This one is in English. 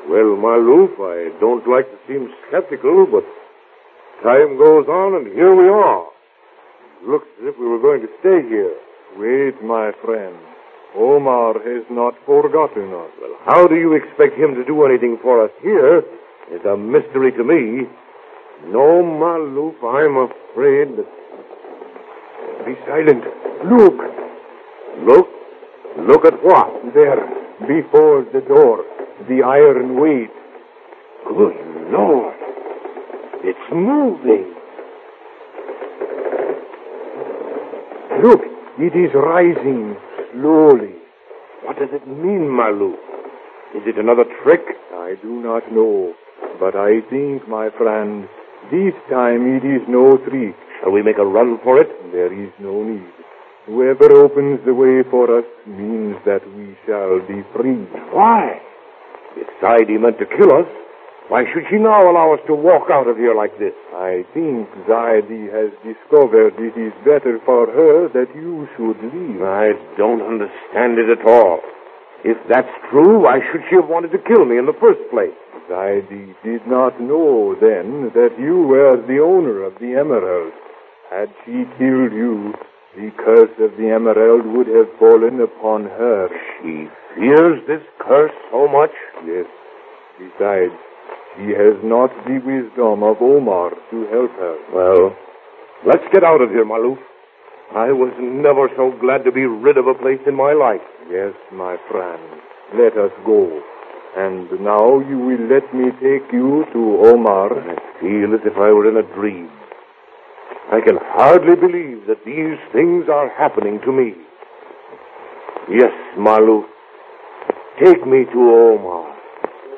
Well, Maloof, I don't like to seem skeptical, but time goes on and here we are. Looks as if we were going to stay here. Wait, my friend. Omar has not forgotten us. Well, how do you expect him to do anything for us here? It's a mystery to me. No, Maloof, I'm afraid that... Be silent. Look. Look? Look at what? There, before the door, the iron weight. Good Lord. It's moving. Look, it is rising slowly. What does it mean, Maloof? Is it another trick? I do not know, but I think, my friend, this time it is no trick. Shall we make a run for it? There is no need. Whoever opens the way for us means that we shall be free. Why? If Zaidi meant to kill us, why should she now allow us to walk out of here like this? I think Zaidi has discovered it is better for her that you should leave. I don't understand it at all. If that's true, why should she have wanted to kill me in the first place? Zaidi did not know then that you were the owner of the emerald. Had she killed you, the curse of the emerald would have fallen upon her. She fears this curse so much? Yes. Besides, she has not the wisdom of Omar to help her. Well, let's get out of here, Maloof. I was never so glad to be rid of a place in my life. Yes, my friend. Let us go. And now you will let me take you to Omar. I feel as if I were in a dream. I can hardly believe that these things are happening to me. Yes, Maloof. Take me to Omar.